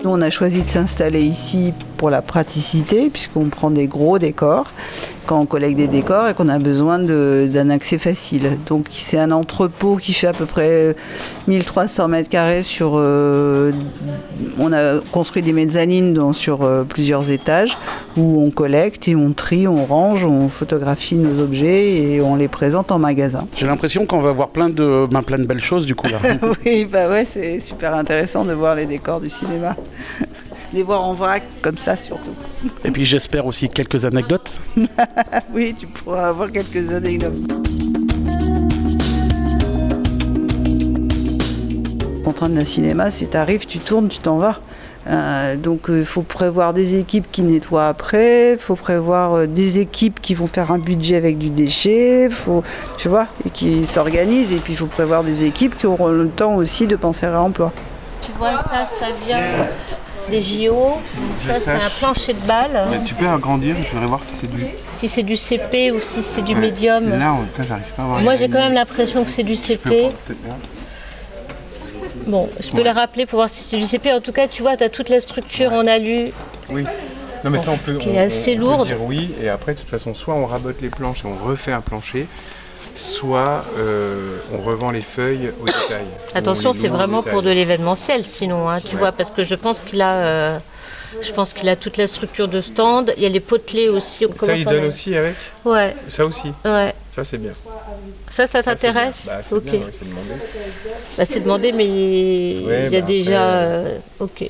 Nous, on a choisi de s'installer ici pour la praticité, puisqu'on prend des gros décors quand on collecte des décors et qu'on a besoin d'un accès facile. Donc c'est un entrepôt qui fait à peu près 1300 mètres carrés sur... on a construit des mezzanines sur plusieurs étages où on collecte et on trie, on range, on photographie nos objets et on les présente en magasin. J'ai l'impression qu'on va voir plein de belles choses du coup là. Oui, ouais, c'est super intéressant de voir les décors du cinéma. Les voir en vrac comme ça surtout. Et puis j'espère aussi quelques anecdotes. Oui, tu pourras avoir quelques anecdotes. La contrainte d'un cinéma, c'est t'arrives, tu tournes, tu t'en vas. Donc il faut prévoir des équipes qui nettoient après, il faut prévoir des équipes qui vont faire un budget avec du déchet, tu vois, et qui s'organisent. Et puis il faut prévoir des équipes qui auront le temps aussi de penser à l'emploi. Tu vois, ça vient des JO. Ça, c'est un plancher de balle. Mais tu peux agrandir, je voudrais voir si c'est du CP ou si c'est du médium. Là, j'arrive pas à voir. Moi, j'ai quand même l'impression que c'est du CP. Bon, je peux les rappeler pour voir si c'est du CP. En tout cas, tu vois, tu as toute la structure en alu. Oui. Non, mais ça, on peut. Qui est assez lourde. Dire oui, et après, de toute façon, soit on rabote les planches et on refait un plancher, soit on revend les feuilles au détail. Attention, c'est vraiment pour de l'événementiel, sinon, hein, tu vois, parce que je pense qu'il a toute la structure de stand. Il y a les potelets aussi. Ça, il donne aussi avec. Ouais. Ça aussi. Ouais. Ça, c'est bien. Ça t'intéresse? C'est ok. bien, ouais, c'est demandé. C'est demandé, mais il y a déjà. Ok.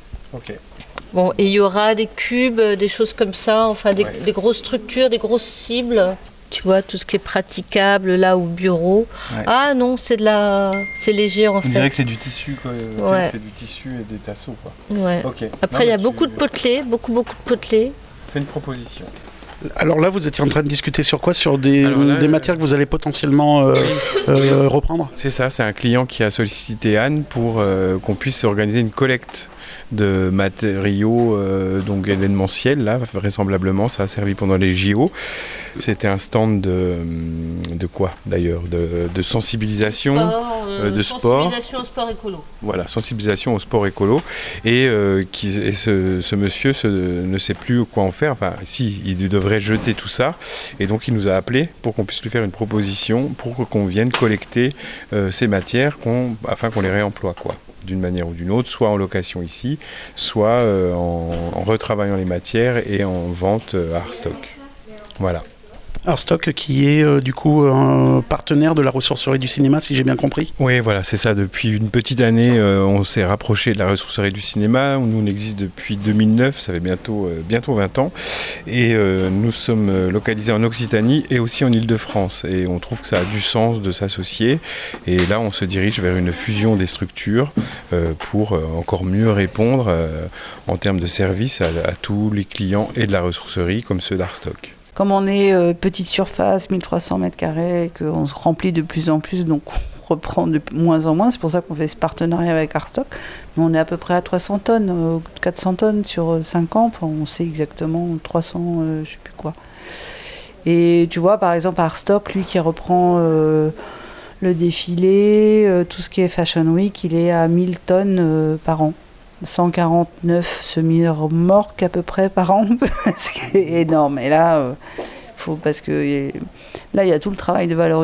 Bon, et il y aura des cubes, des choses comme ça, enfin des grosses structures, des grosses cibles. Tu vois, tout ce qui est praticable là au bureau. Ouais. Ah non, c'est léger en fait. On dirait que c'est du tissu, quoi. Ouais. C'est du tissu et des tasseaux, quoi. Ouais. Okay. Après, il y a beaucoup de potelets, beaucoup de potelets. Fais une proposition. Alors là, vous étiez en train de discuter sur quoi? Sur des matières que vous allez potentiellement reprendre? C'est ça, c'est un client qui a sollicité Anne pour qu'on puisse organiser une collecte de matériaux donc événementiels. Là, vraisemblablement, ça a servi pendant les JO. C'était un stand de quoi d'ailleurs? De sensibilisation, de sport. Sensibilisation au sport écolo. Voilà, sensibilisation au sport écolo. Et ce monsieur ne sait plus quoi en faire. Enfin, si, il devrait jeter tout ça. Et donc, il nous a appelé pour qu'on puisse lui faire une proposition pour qu'on vienne collecter ces matières afin qu'on les réemploie, quoi, d'une manière ou d'une autre, soit en location ici, soit en retravaillant les matières et en vente à Arstock. Voilà. Arstock qui est du coup un partenaire de la ressourcerie du cinéma, si j'ai bien compris. Oui, voilà, c'est ça. Depuis une petite année, on s'est rapproché de la ressourcerie du cinéma. Nous, on existe depuis 2009, ça fait bientôt 20 ans. Et nous sommes localisés en Occitanie et aussi en Île-de-France. Et on trouve que ça a du sens de s'associer. Et là, on se dirige vers une fusion des structures pour encore mieux répondre en termes de services à tous les clients et de la ressourcerie comme ceux d'Arstock. Comme on est petite surface, 1300 mètres carrés, et qu'on se remplit de plus en plus, donc on reprend de moins en moins. C'est pour ça qu'on fait ce partenariat avec Arstock. Mais on est à peu près à 300 tonnes, 400 tonnes sur 5 ans. Enfin, on sait exactement 300, je ne sais plus quoi. Et tu vois, par exemple, Arstock, lui qui reprend le défilé, tout ce qui est Fashion Week, il est à 1000 tonnes par an. 149 semi-remorques à peu près par an, ce qui est énorme. Et là, parce que là, il y a tout le travail de valorisation